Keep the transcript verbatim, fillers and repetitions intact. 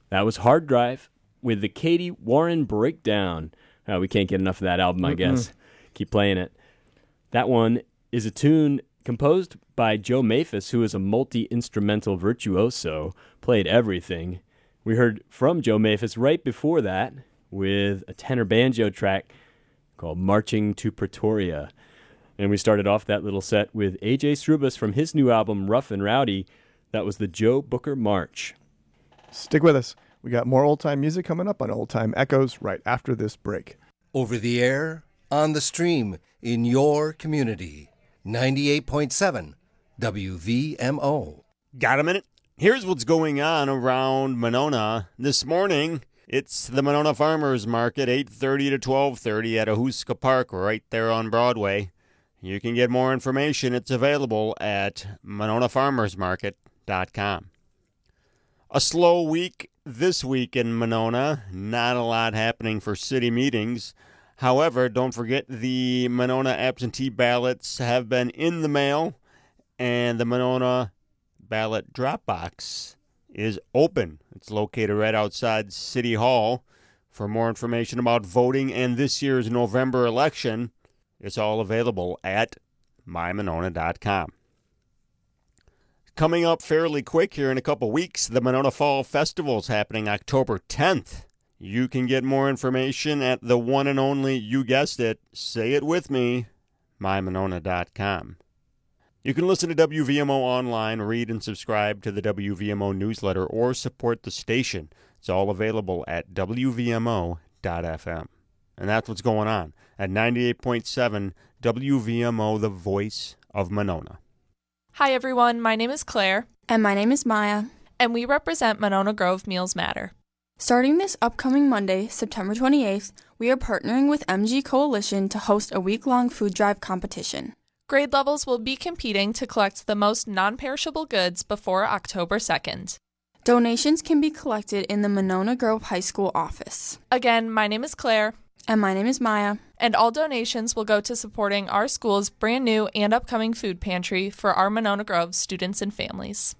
That was Hard Drive with the Katie Warren Breakdown. Uh, we can't get enough of that album, I Mm-mm. guess. Keep playing it. That one is a tune composed by Joe Maphis, who is a multi-instrumental virtuoso, played everything. We heard from Joe Maphis right before that with a tenor banjo track called Marching to Pretoria. And we started off that little set with A J Srubus from his new album, Rough and Rowdy. That was the Joe Booker March. Stick with us. We got more old-time music coming up on Old Time Echoes right after this break. Over the air, on the stream, in your community. ninety-eight point seven W V M O. Got a minute? Here's what's going on around Monona. This morning, it's the Monona Farmers Market, eight thirty to twelve thirty at Ahuska Park, right there on Broadway. You can get more information. It's available at monona farmers market dot com. A slow week this week in Monona. Not a lot happening for city meetings. However, don't forget the Monona absentee ballots have been in the mail, and the Monona ballot drop box is open. It's located right outside City Hall. For more information about voting and this year's November election, it's all available at my monona dot com. Coming up fairly quick here in a couple weeks, the Monona Fall Festival is happening October tenth. You can get more information at the one and only, you guessed it, say it with me, my monona dot com. You can listen to W V M O online, read and subscribe to the W V M O newsletter, or support the station. It's all available at W V M O dot F M. And that's what's going on at ninety-eight point seven W V M O, the voice of Monona. Hi everyone, my name is Claire. And my name is Maya. And we represent Monona Grove Meals Matter. Starting this upcoming Monday, September twenty-eighth, we are partnering with M G Coalition to host a week-long food drive competition. Grade levels will be competing to collect the most non-perishable goods before October second. Donations can be collected in the Monona Grove High School office. Again, my name is Claire. And my name is Maya. And all donations will go to supporting our school's brand new and upcoming food pantry for our Monona Grove students and families.